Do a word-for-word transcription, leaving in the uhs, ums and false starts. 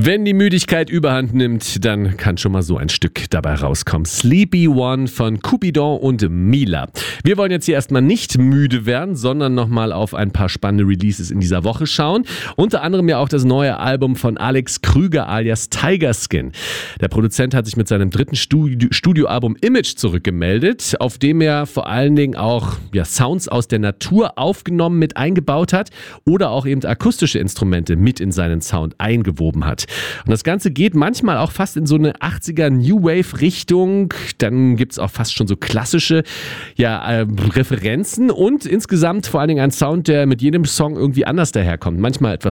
Wenn die Müdigkeit überhand nimmt, dann kann schon mal so ein Stück dabei rauskommen. Sleepy One von Cupidon und Mila. Wir wollen jetzt hier erstmal nicht müde werden, sondern nochmal auf ein paar spannende Releases in dieser Woche schauen. Unter anderem ja auch das neue Album von Alex Krüger alias Tiger Skin. Der Produzent hat sich mit seinem dritten Studi- Studioalbum Image zurückgemeldet, auf dem er vor allen Dingen auch ja, Sounds aus der Natur aufgenommen mit eingebaut hat oder auch eben akustische Instrumente mit in seinen Sound eingewoben hat. Und das Ganze geht manchmal auch fast in so eine achtziger New Wave Richtung. Dann gibt es auch fast schon so klassische ja, äh, Referenzen und insgesamt vor allen Dingen ein Sound, der mit jedem Song irgendwie anders daherkommt. Manchmal etwas